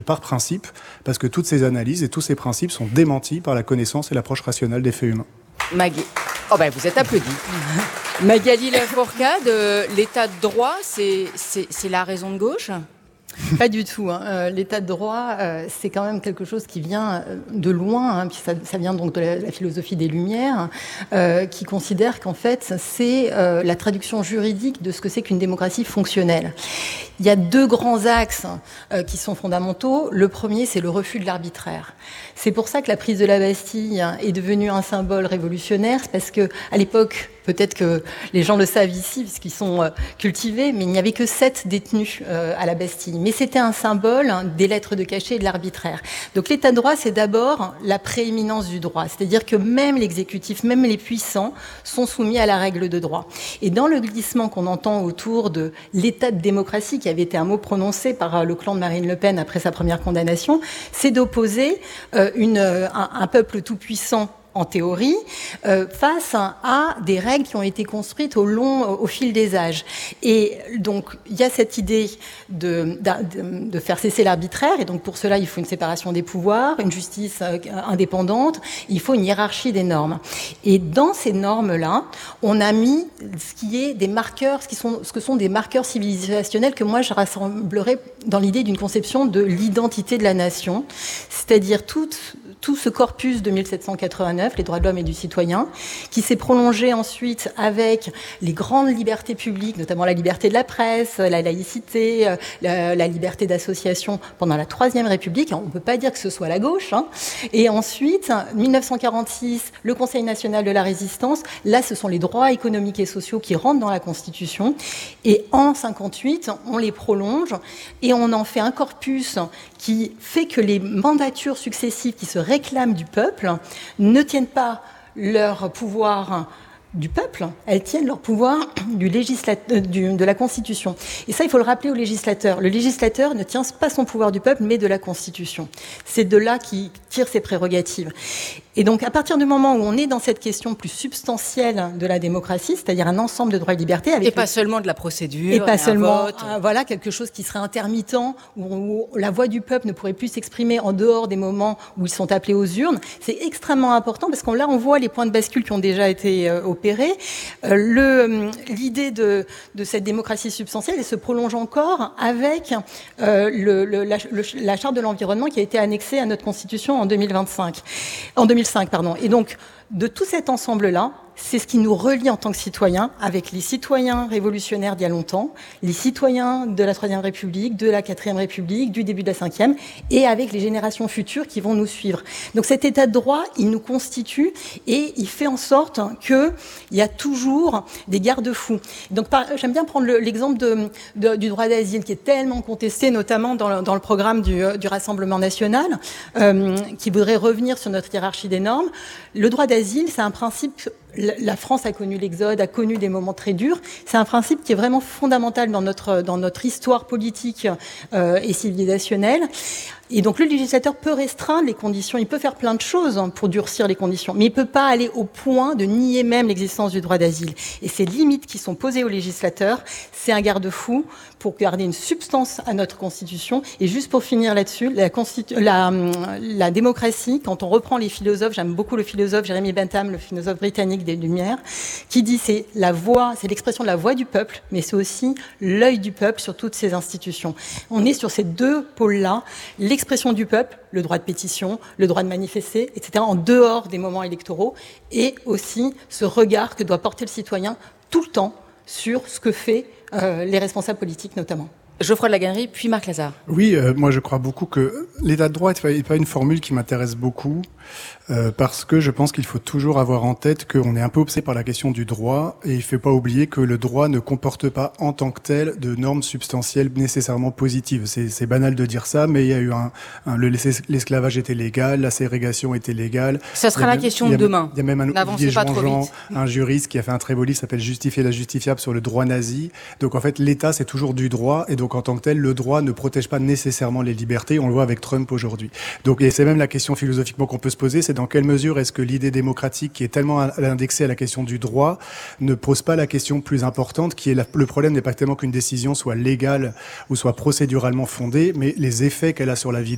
par principe, parce que toutes ces analyses et tous ces principes sont démentis par la connaissance et l'approche rationnelle des faits humains. Vous êtes applaudi. Magali Lafourcade, l'état de droit, c'est la raison de gauche ? Pas du tout. L'état de droit, c'est quand même quelque chose qui vient de loin, puis ça vient donc de la philosophie des Lumières, qui considère qu'en fait, c'est la traduction juridique de ce que c'est qu'une démocratie fonctionnelle. Il y a deux grands axes qui sont fondamentaux. Le premier, c'est le refus de l'arbitraire. C'est pour ça que la prise de la Bastille est devenue un symbole révolutionnaire, c'est parce que à l'époque, peut-être que les gens le savent ici, puisqu'ils sont cultivés, mais il n'y avait que 7 détenus à la Bastille. Mais c'était un symbole des lettres de cachet et de l'arbitraire. Donc l'état de droit, c'est d'abord la prééminence du droit. C'est-à-dire que même l'exécutif, même les puissants, sont soumis à la règle de droit. Et dans le glissement qu'on entend autour de l'état de démocratie, qui avait été un mot prononcé par le clan de Marine Le Pen après sa première condamnation, c'est d'opposer un peuple tout-puissant en théorie, face à des règles qui ont été construites au fil des âges. Et donc, il y a cette idée de faire cesser l'arbitraire, et donc pour cela, il faut une séparation des pouvoirs, une justice indépendante, il faut une hiérarchie des normes. Et dans ces normes-là, on a mis ce qui est des marqueurs, ce que sont des marqueurs civilisationnels que moi, je rassemblerais dans l'idée d'une conception de l'identité de la nation, c'est-à-dire tout ce corpus de 1789, les droits de l'homme et du citoyen, qui s'est prolongé ensuite avec les grandes libertés publiques, notamment la liberté de la presse, la laïcité, la liberté d'association pendant la Troisième République. On ne peut pas dire que ce soit la gauche. Et ensuite, 1946, le Conseil national de la résistance. Là, ce sont les droits économiques et sociaux qui rentrent dans la Constitution. Et en 58, on les prolonge et on en fait un corpus qui fait que les mandatures successives qui se réclament du peuple ne tiennent pas leur pouvoir du peuple, elles tiennent leur pouvoir de la Constitution. Et ça, il faut le rappeler au législateur. Le législateur ne tient pas son pouvoir du peuple, mais de la Constitution. C'est de là qu'il tire ses prérogatives. Et donc, à partir du moment où on est dans cette question plus substantielle de la démocratie, c'est-à-dire un ensemble de droits et libertés... Et pas seulement de la procédure, et pas seulement, vote. Voilà, quelque chose qui serait intermittent, où la voix du peuple ne pourrait plus s'exprimer en dehors des moments où ils sont appelés aux urnes. C'est extrêmement important, parce que là, on voit les points de bascule qui ont déjà été opérés. L'idée de cette démocratie substantielle, elle se prolonge encore avec la Charte de l'environnement qui a été annexée à notre Constitution en 2005. Et donc, de tout cet ensemble-là, c'est ce qui nous relie en tant que citoyens avec les citoyens révolutionnaires d'il y a longtemps, les citoyens de la Troisième République, de la Quatrième République, du début de la Cinquième, et avec les générations futures qui vont nous suivre. Donc cet état de droit, il nous constitue et il fait en sorte qu'il y a toujours des garde-fous. Donc j'aime bien prendre l'exemple du droit d'asile qui est tellement contesté, notamment dans le programme du Rassemblement national, qui voudrait revenir sur notre hiérarchie des normes. Le droit d'asile, c'est un principe... La France a connu l'exode, a connu des moments très durs. C'est un principe qui est vraiment fondamental dans notre histoire politique et civilisationnelle. Et donc le législateur peut restreindre les conditions, il peut faire plein de choses pour durcir les conditions, mais il ne peut pas aller au point de nier même l'existence du droit d'asile. Et ces limites qui sont posées au législateur, c'est un garde-fou pour garder une substance à notre Constitution. Et juste pour finir là-dessus, la démocratie, quand on reprend les philosophes, j'aime beaucoup le philosophe Jeremy Bentham, le philosophe britannique des Lumières, qui dit c'est l'expression de la voix du peuple, mais c'est aussi l'œil du peuple sur toutes ces institutions. On est sur ces deux pôles-là, l'expression du peuple, le droit de pétition, le droit de manifester, etc., en dehors des moments électoraux, et aussi ce regard que doit porter le citoyen tout le temps sur ce que fait les responsables politiques notamment. Geoffroy de La Gannerie, puis Marc Lazare. Oui, moi je crois beaucoup que l'état de droit n'est pas une formule qui m'intéresse beaucoup, parce que je pense qu'il faut toujours avoir en tête qu'on est un peu obsédé par la question du droit, et il ne faut pas oublier que le droit ne comporte pas en tant que tel de normes substantielles nécessairement positives. C'est banal de dire ça, mais il y a eu l'esclavage était légal, la ségrégation était légale. Ça sera la question de demain. Il y a même N'avancez pas trop vite. un juriste qui a fait un très beau livre qui s'appelle Justifier la justifiable sur le droit nazi. Donc en fait, l'État c'est toujours du droit, et donc en tant que tel, le droit ne protège pas nécessairement les libertés. On le voit avec Trump aujourd'hui. Donc, et c'est même la question philosophiquement qu'on peut se poser, c'est dans quelle mesure est-ce que l'idée démocratique, qui est tellement indexée à la question du droit, ne pose pas la question plus importante, qui est le problème n'est pas tellement qu'une décision soit légale ou soit procéduralement fondée, mais les effets qu'elle a sur la vie